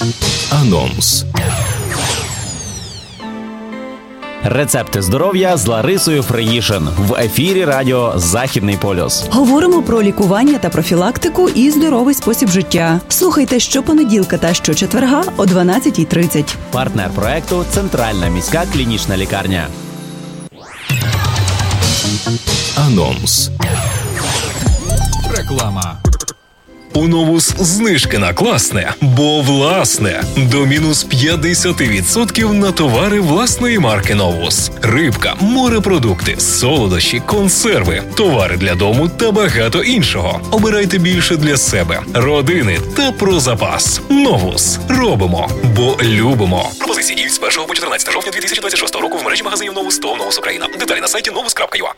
Анонс. Рецепти здоров'я з Ларисою Фриїшин. В ефірі радіо «Західний полюс». Говоримо про лікування та профілактику і здоровий спосіб життя. Слухайте щопонеділка та щочетверга о 12:30. Партнер проекту – Центральна міська клінічна лікарня. Анонс. Реклама. У Новус знижки на класне, бо власне. До мінус 50% на товари власної марки Новус. Рибка, морепродукти, солодощі, консерви, товари для дому та багато іншого. Обирайте більше для себе, родини та про запас. Новус. Робимо, бо любимо. Пропозиції діють з 1 по 14 жовтня 2026 року в мережі магазинів Новус та Новус Україна. Деталі на сайті novus.ua.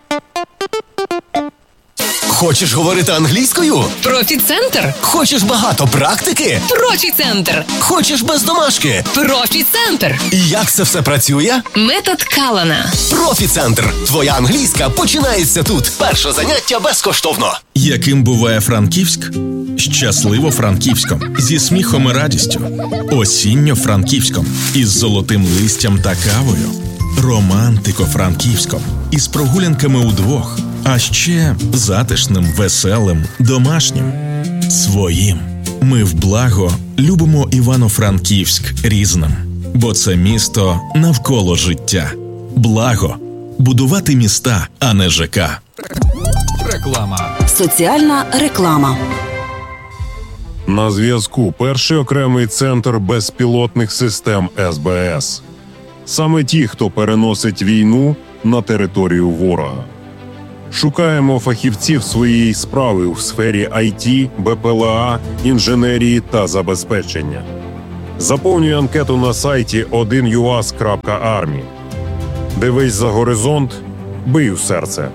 Хочеш говорити англійською? Профі-центр. Хочеш багато практики? Профі-центр. Хочеш без домашки? Профі-центр. І як це все працює? Метод Калана. Профі-центр. Твоя англійська починається тут. Перше заняття безкоштовно. Яким буває Франківськ? Щасливо Франківськом. Зі сміхом і радістю. Осінньо Франківськом. Із золотим листям та кавою. Романтико Франківськом. Із прогулянками удвох. А ще затишним, веселим, домашнім. Своїм. Ми в благо любимо Івано-Франківськ різним. Бо це місто навколо життя. Благо. Будувати міста, а не ЖК. Реклама. Соціальна реклама. На зв'язку перший окремий центр безпілотних систем СБС. Саме ті, хто переносить війну на територію ворога. Шукаємо фахівців своєї справи у сфері IT, БПЛА, інженерії та забезпечення. Заповнюй анкету на сайті 1uas.army. Дивись за горизонт, бий у серце.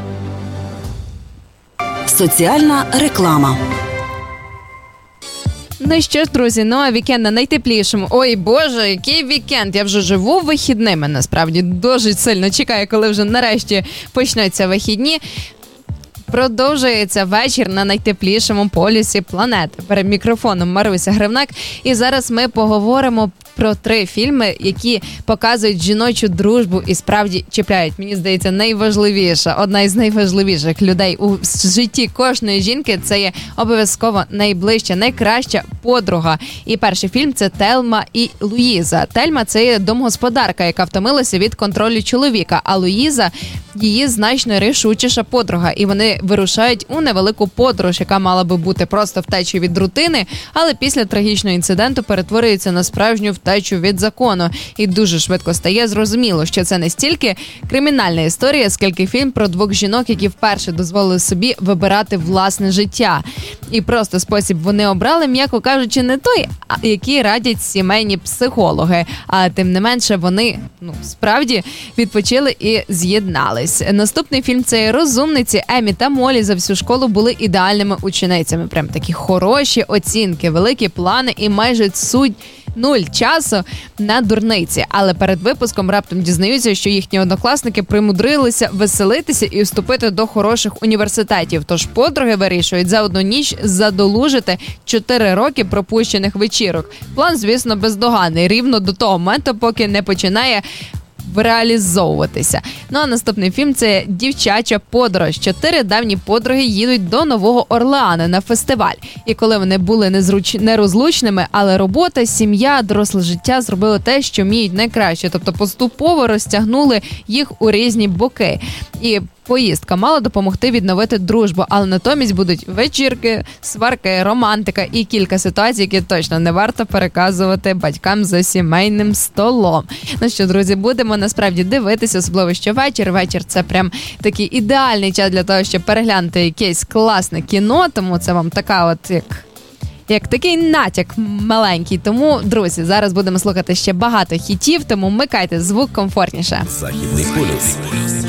Соціальна реклама. Ну що ж, друзі, а вікенд на найтеплішому. Ой, Боже, який вікенд. Я вже живу вихідними, насправді. Дуже сильно чекаю, коли вже нарешті почнуться вихідні. Продовжується вечір на найтеплішому полюсі планети. Перед мікрофоном Маруся Гривнак. І зараз ми поговоримо про 3 фільми, які показують жіночу дружбу і справді чіпляють. Мені здається, найважливіша, одна із найважливіших людей у житті кожної жінки – це є обов'язково найближча, найкраща подруга. І перший фільм – це «Тельма і Луїза». Тельма – це є домогосподарка, яка втомилася від контролю чоловіка, а Луїза – її значно рішучіша подруга. І вони вирушають у невелику подорож, яка мала би бути просто втечею від рутини, але після трагічного інциденту перетворюється на справжню втечу від закону. І дуже швидко стає зрозуміло, що це не стільки кримінальна історія, скільки фільм про 2 жінок, які вперше дозволили собі вибирати власне життя. І просто спосіб вони обрали, м'яко кажучи, не той, який радять сімейні психологи. А тим не менше вони, справді відпочили і з'єднались. Наступний фільм – це «Розумниці». Емі та Молі за всю школу були ідеальними ученицями. Прям такі хороші оцінки, великі плани і майже 0 часу на дурниці. Але перед випуском раптом дізнаються, що їхні однокласники примудрилися веселитися і вступити до хороших університетів. Тож подруги вирішують за одну ніч задолужити 4 роки пропущених вечірок. План, звісно, бездоганний. Рівно до того моменту, поки не починає реалізовуватися. А наступний фільм – це «Дівчача подорож». 4 давні подруги їдуть до Нового Орлеану на фестиваль. І коли вони були нерозлучними, але робота, сім'я, доросле життя зробили те, що вміють найкраще. Тобто поступово розтягнули їх у різні боки. І поїздка мала допомогти відновити дружбу, але натомість будуть вечірки, сварки, романтика і кілька ситуацій, які точно не варто переказувати батькам за сімейним столом. Ну що, друзі, будемо насправді дивитися, особливо що вечір. Вечір – це прям такий ідеальний час для того, щоб переглянути якесь класне кіно, тому це вам така от як такий натяк маленький. Тому, друзі, зараз будемо слухати ще багато хітів, тому вмикайте звук комфортніше. Західний полюс.